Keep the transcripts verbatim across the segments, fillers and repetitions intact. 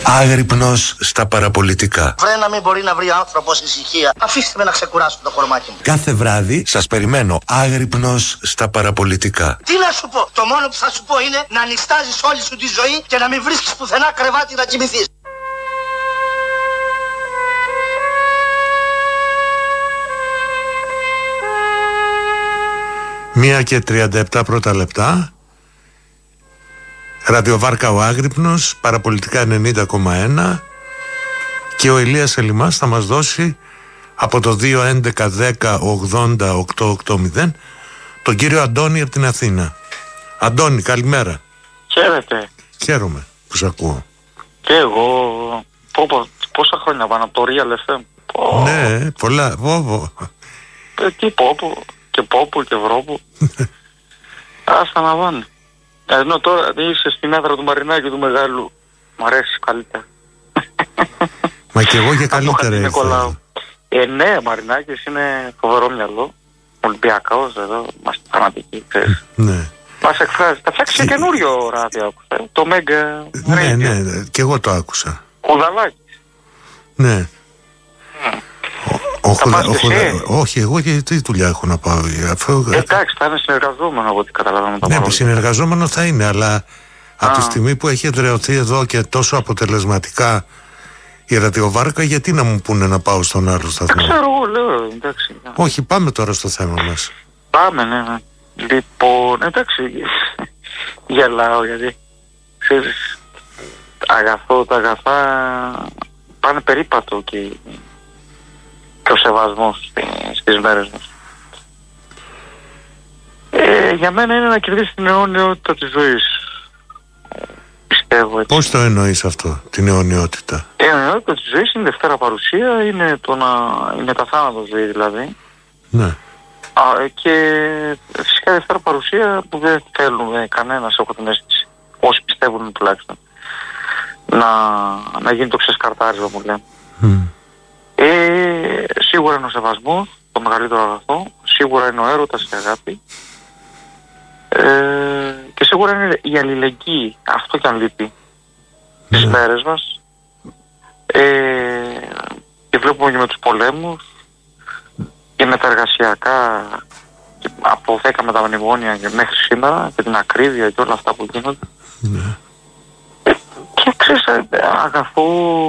Άγρυπνος στα παραπολιτικά. Βρε να μην μπορεί να βρει άνθρωπος ησυχία. Αφήστε με να ξεκουράσω το κορμάκι μου. Κάθε βράδυ σας περιμένω άγρυπνος στα παραπολιτικά. Τι να σου πω, το μόνο που θα σου πω είναι να νιστάζεις όλη σου τη ζωή και να μην βρίσκεις πουθενά κρεβάτι να κοιμηθείς. Μία και τριάντα επτά πρώτα λεπτά. Ραδιοβάρκα ο Άγρυπνος, παραπολιτικά ενενήντα κόμμα ένα. Και ο Ηλίας Ελιμάς θα μας δώσει από το δύο έντεκα δέκα ογδόντα οκτακόσια ογδόντα τον κύριο Αντώνη από την Αθήνα. Αντώνη, καλημέρα. Χαίρετε. Χαίρομαι που σ' ακούω. Και εγώ πω, πω, πόσα χρόνια πάνω από το Real εφ εμ. Πω. Ναι, πολλά. Βόβο. Ε, τι πόπο και πόπο και βρόπο. Ας αναβάνει. Ενώ τώρα είσαι στην έδρα του Μαρινάκη του Μεγάλου. Μ' αρέσει καλύτερα. Μα και εγώ και καλύτερα ήρθα. Ε, ναι, Μαρινάκης είναι φοβερό μυαλό. Ολυμπιακός εδώ, είμαστε φανατικοί, ξέρεις. Ναι. Μας εκφράζει. Θα φτιάξει και καινούριο ράδιο, άκουσα. Το Mega Ναι, ναι, και εγώ το άκουσα. Κουδαλάκης. Ναι. Mm. Ο, ο, χουδα, ο, χουδα, όχι, εγώ και τι δουλειά έχω να πάω. Αφού... Εντάξει, θα είναι συνεργαζόμενο από ό,τι καταλαβαίνω. Ναι, παρόλο. Συνεργαζόμενο θα είναι, αλλά Α. από τη στιγμή που έχει εδραιωθεί εδώ και τόσο αποτελεσματικά η ραδιοβάρκα, γιατί να μου πούνε να πάω στον άλλο σταθμό. Δεν ξέρω, εγώ λέω, εντάξει. Όχι, πάμε τώρα στο θέμα μας. Πάμε, ναι, ναι. Λοιπόν, εντάξει, γελάω γιατί, ξέρεις, αγαθό, τα αγαθά πάνε περίπατο και, και ο σεβασμός στις μέρες μας. Ε, για μένα είναι να κερδίσει την αιώνιότητα της ζωής. Πιστεύω έτσι. Πώς το εννοείς αυτό, την αιωνιότητα? Η αιωνιότητα της ζωής είναι Δευτέρα παρουσία, είναι το να είναι τα θάνατος ζωή δηλαδή. Ναι. Α, και φυσικά Δευτέρα παρουσία που δεν θέλουμε κανένας, έχω την αίσθηση, όσοι πιστεύουν τουλάχιστον, να, να γίνει το ξεσκαρτάρισμα που λέμε. Mm. Ε, σίγουρα είναι ο σεβασμός, το μεγαλύτερο αγαθό, σίγουρα είναι ο έρωτας και η αγάπη. Ε, και σίγουρα είναι η αλληλεγγύη, αυτό κι αν λείπει τις mm. μέρες μας. Ε, και βλέπουμε και με τους πολέμους και με τα εργασιακά από δέκα με τα μνημόνια και μέχρι σήμερα και την ακρίβεια και όλα αυτά που γίνονται. Mm. Και ξέρεις, αγαθό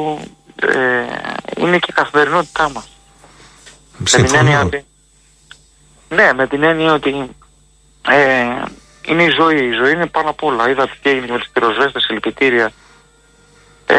ε, είναι και η καθημερινότητά μας. Με την έννοια ότι, ναι, με την έννοια ότι ε, είναι η ζωή. Η ζωή είναι πάνω απ' όλα. Είδατε τι έγινε με τις πυροσβέστες, συλληπιτήρια. Ε,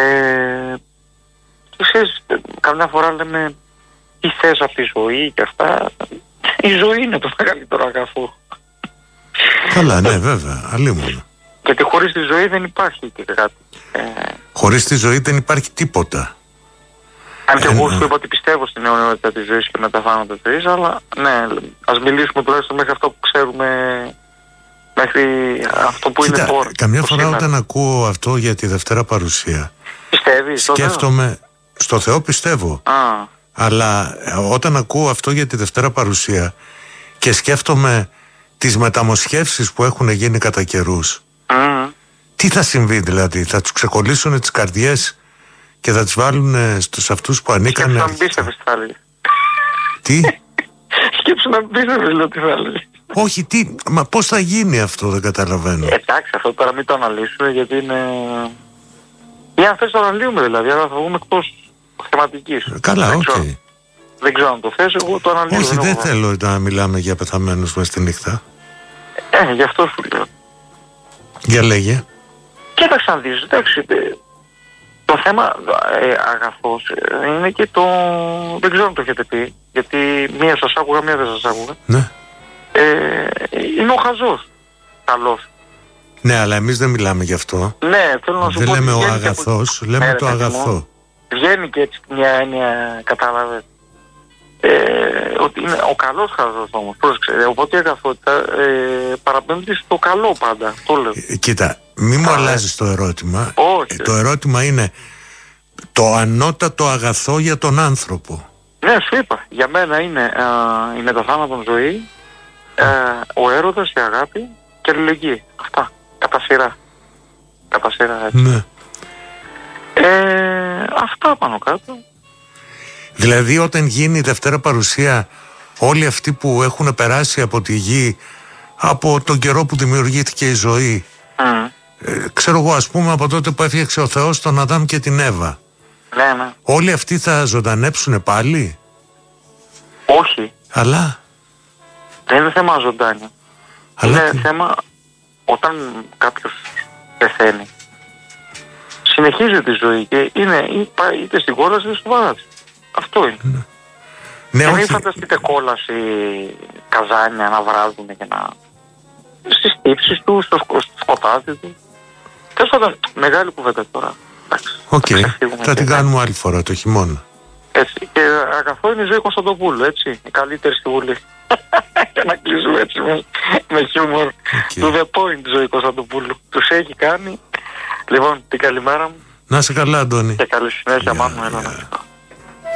και ξέρεις, καμιά φορά λέμε τι θες από τη ζωή και αυτά. Η ζωή είναι το μεγαλύτερο αγαθό. Καλά, ναι, βέβαια, αλλήμον. Γιατί χωρίς τη ζωή δεν υπάρχει και κάτι. Ε, χωρίς τη ζωή δεν υπάρχει τίποτα. Αν και εγώ σου είπα ότι πιστεύω στην αιωνιότητα της ζωής και με τα θάνατα της ζωής, αλλά ναι, ας μιλήσουμε τουλάχιστον μέχρι αυτό που ξέρουμε, μέχρι αυτό που Κοίτα, είναι πόρο. Καμιά φορά σήμερα, όταν ακούω αυτό για τη Δευτέρα παρουσία, πιστεύεις, σκέφτομαι, στο Θεό πιστεύω, Α. αλλά όταν ακούω αυτό για τη Δευτέρα παρουσία και σκέφτομαι τις μεταμοσχεύσεις που έχουν γίνει κατά καιρούς, mm. τι θα συμβεί δηλαδή, θα τους ξεκολλήσουν τις καρδιές και θα τις βάλουν στους αυτούς που ανήκαν. Σκέψου να μην πίστευες τι θα έλεγε. Τι? Σκέψου να μην πίστευες λέω τι θα έλεγε. Όχι, τι, μα πώς θα γίνει αυτό, δεν καταλαβαίνω. Εντάξει, αυτό τώρα μην το αναλύσουμε γιατί είναι... Ή αν θες το αναλύουμε δηλαδή, αλλά θα βγούμε εκτός θεματικής. Καλά, οκ. Okay. Δεν ξέρω αν το θες, εγώ το αναλύω. Όχι, δεν, δεν θέλω να μιλάμε για πεθαμένους μες τη νύχτα. Ε, γι' αυτό σου λέω. Για λέγε. Κοίταξε να δεις, εντάξει, το θέμα ε, αγαθός ε, είναι και το... Δεν ξέρω αν το έχετε πει, γιατί μία σας άκουγα, μία δεν σας άκουγα. Ναι. Ε, είναι ο χαζός. Καλός. Ναι, αλλά εμείς δεν μιλάμε γι' αυτό. Ναι, θέλω να σου δεν πω... Δεν λέμε ο αγαθός, από... λέμε ναι, το αγαθό. Μου, βγαίνει και έτσι μια έννοια, κατάλαβε. Ε, ότι είναι ο καλός χαζός όμως, πρόσεξε. Οπότε η αγαθότητα ε, παραπέμπει στο καλό πάντα, το λέω. Ε, κοίτα, μη μου αλλάζεις το ερώτημα. Όχι. Ε, το ερώτημα είναι το ανώτατο αγαθό για τον άνθρωπο. Ναι, σου είπα. Για μένα είναι α, η μεταθάνατον ζωή, α, ο έρωτας, η αγάπη και η αλληλεγγύη. Αυτά. Κατά σειρά. Κατά σειρά, έτσι. Ναι. Ε, αυτά πάνω κάτω. Δηλαδή όταν γίνει η Δευτέρα Παρουσία, όλοι αυτοί που έχουν περάσει από τη γη, από τον καιρό που δημιουργήθηκε η ζωή, mm. ε, ξέρω εγώ, ας πούμε από τότε που έφτιαξε ο Θεός τον Αδάμ και την Εύα, ναι, ναι. όλοι αυτοί θα ζωντανέψουν πάλι? Όχι. Αλλά δεν είναι θέμα ζωντάνια. Αλλά είναι τι... θέμα όταν κάποιος πεθαίνει, συνεχίζει τη ζωή και είναι είτε στην κόλαση είτε στο παράδεισο. Αυτό είναι. Ναι. Ναι, και όχι. μην φανταστείτε κόλαση, καζάνια να βράζουν και να... στις τύψεις του, στο σκοτάδι του. Τέλος πάντων, μεγάλη κουβέντα τώρα. Οκ, okay. θα την κάνουμε άλλη φορά το χειμώνα. Έτσι. Και αγαθό είναι η Ζωή Κωνσταντοπούλου, έτσι. Η καλύτερη στη Βουλή. Για να κλείσουμε έτσι με, με χιούμορ. Okay. To the point, Ζωή Κωνσταντοπούλου. Τους έχει κάνει. Λοιπόν, την καλημέρα μου. Να είσαι καλά, Αντώνη. Και καλή συνέχεια, yeah, Μάνου. Yeah.